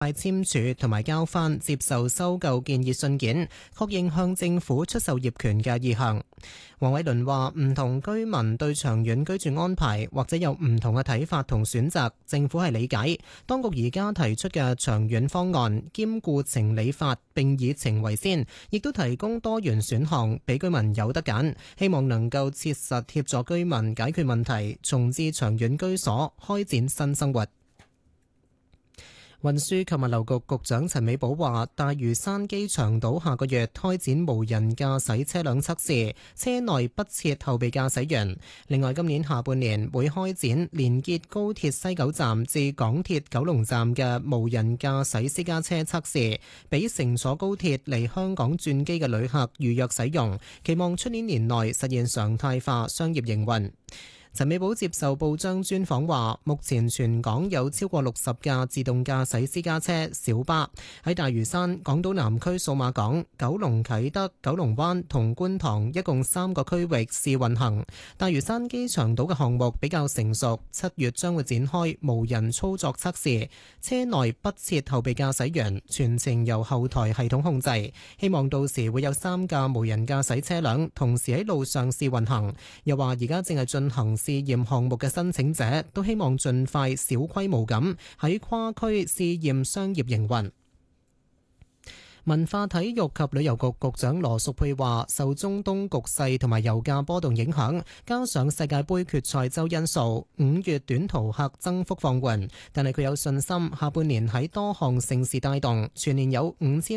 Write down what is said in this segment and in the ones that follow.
快簽署同埋交翻接受收購建議信件，確認向政府出售業權嘅意向。黃偉綸話：唔同居民對長遠居住安排或者有唔同嘅睇法同選擇，政府係理解。當局而家提出嘅長遠方案，兼顧情理法並以情為先，亦都提供多元選項俾居民有得揀，希望能夠切實協助居民解決問題，重置長遠居所，開展新生活。運輸及物流局局長陳美寶話：大嶼山機場島下個月開展無人駕駛車輛測試，車內不設後備駕駛員。另外，今年下半年會開展連結高鐵西九站至港鐵九龍站嘅無人駕駛私家車測試，俾乘坐高鐵嚟香港轉機嘅旅客預約使用，期望出年年內實現常態化商業營運。陳美寶接受報章專訪話，目前全港有超過60架自動駕駛私家車、小巴喺大嶼山、港島南區數碼港、九龍啟德、九龍灣同觀塘一共3個區域試運行。大嶼山機場島嘅項目比較成熟，7月將會展開無人操作測試，車內不設後備駕駛員，全程由後台系統控制。希望到時會有3架無人駕駛車輛同時喺路上試運行。又話而家正係進行試驗項目嘅申請者都希望盡快小規模咁喺跨區試驗商業營運。文化體育及旅遊局局長羅淑佩話，受中東局勢同埋油價波動影響，加上世界盃決賽周因素，5月短途客增幅放緩，但係佢有信心下半年喺多項盛事帶動，全年有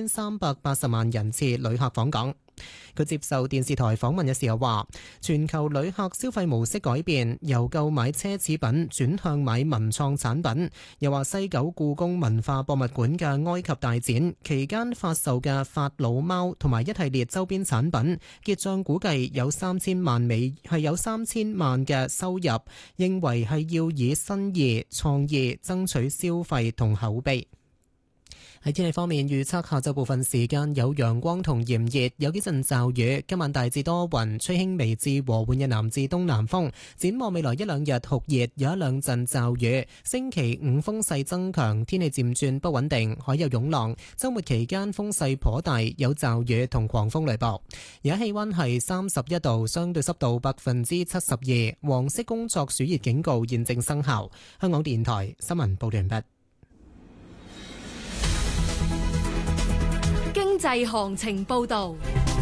5380萬人次旅客訪港。佢接受電視台訪問嘅時候話，全球旅客消費模式改變，由購買奢侈品轉向買文創產品。又話西九故宮文化博物館嘅埃及大展期間發售嘅法老貓同埋一系列周邊產品結賬估計有3000萬嘅收入，認為係要以新意創意爭取消費同口碑。喺天氣方面，預測下晝部分時間有陽光同炎熱，有幾陣驟雨。今晚大致多雲，吹輕微至和緩嘅南至東南風。展望未來1-2日酷熱，有1-2陣驟雨。星期5風勢增強，天氣漸轉不穩定，海有湧浪。週末期間風勢頗大，有驟雨同狂風雷暴。而家氣溫係31度，相對濕度72%。黃色工作暑熱警告現正生效。香港電台新聞報道完畢。 經濟行情報道。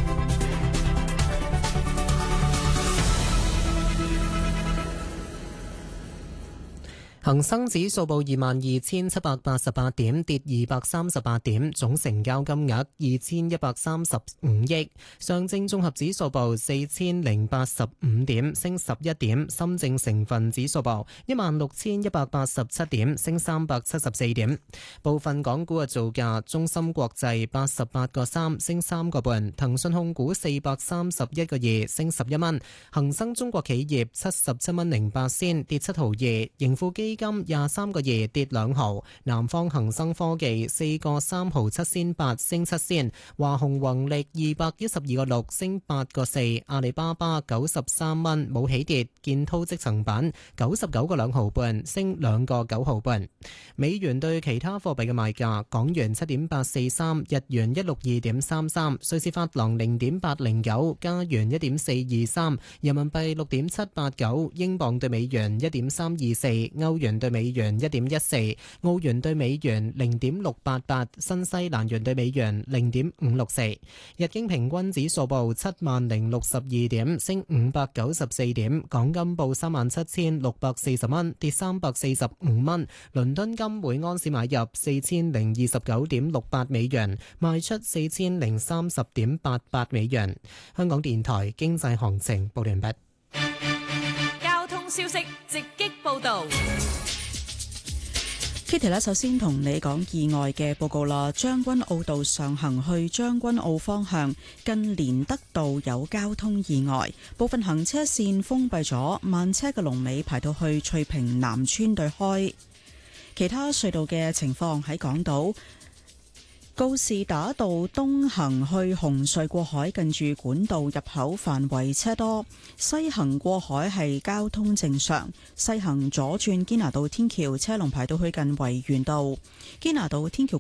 恒生指數報22,788點，跌238點，總成交金額2135億。上證綜合指數報4085點，升11點。深證成分指數報16,187點，升374點。部分港股嘅造價：中芯國際88個3，升3個半；騰訊控股431個2，升11蚊；恒生中國企業77蚊08仙，跌7毫2；盈富基金23個2，跌2毫；南方恒生科技4個3毫7仙8，升7仙；華虹宏力212個6，升8個4；阿里巴巴93蚊，冇起跌；建滔積層板99個2毫半，升2個9毫半。美元對其他貨幣嘅賣價：港元7.843，日元162.33，瑞士法郎0.809，加元1.423，人民幣6.789，英鎊對美元1.324，歐元對美元1.14，澳元對美元0.688，新西蘭元對美元0.564。日經平均指數報70,062點，升594點。港金報37,640蚊，跌345蚊。倫敦金每安士買入4029.68美元，賣出4030.88美元。香港電台經濟行情報完畢。 交通消息直擊報道。 Kitty 咧，首先同你講意外嘅報告啦。將軍澳道上行去將軍澳方向，近連德道有交通意外，部分行車線封閉咗，慢車嘅龍尾排到去翠屏南村對開。其他隧道嘅情況喺港島告士打道東行去紅隧過海，近住管道入口範圍車多；西行過海係交通正常。西行左轉堅拿道天橋車龍排到去近維園道。堅拿道天橋